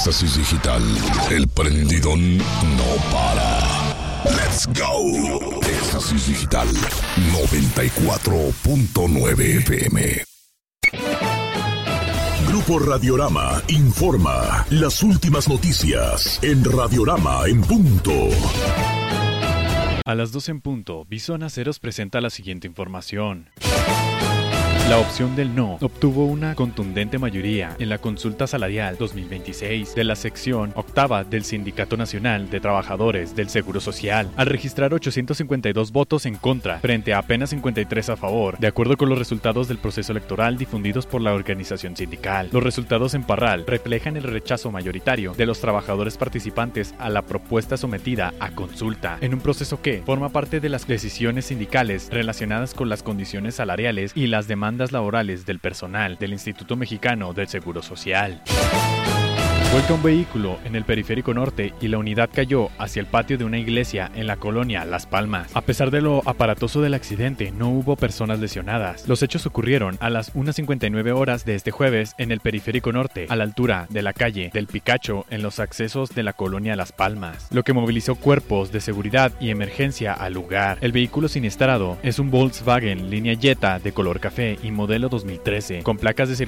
Éxtasis Digital, el prendidón no para. Let's go. Éxtasis Digital 94.9 FM. Grupo Radiorama informa las últimas noticias en Radiorama en punto. A las 12 en punto, Bison Aceros presenta la siguiente información. La opción del no obtuvo una contundente mayoría en la consulta salarial 2026 de la sección octava del Sindicato Nacional de Trabajadores del Seguro Social, al registrar 852 votos en contra frente a apenas 53 a favor, de acuerdo con los resultados del proceso electoral difundidos por la organización sindical. Los resultados en Parral reflejan el rechazo mayoritario de los trabajadores participantes a la propuesta sometida a consulta, en un proceso que forma parte de las decisiones sindicales relacionadas con las condiciones salariales y las demandas laborales del personal del Instituto Mexicano del Seguro Social. Vuelca un vehículo en el periférico norte y la unidad cayó hacia el patio de una iglesia en la colonia Las Palmas. A pesar de lo aparatoso del accidente, no hubo personas lesionadas. Los hechos ocurrieron a las 1:59 horas de este jueves en el periférico norte, a la altura de la calle del Picacho, en los accesos de la colonia Las Palmas, lo que movilizó cuerpos de seguridad y emergencia al lugar. El vehículo siniestrado es un Volkswagen línea Jetta de color café y modelo 2013, con placas de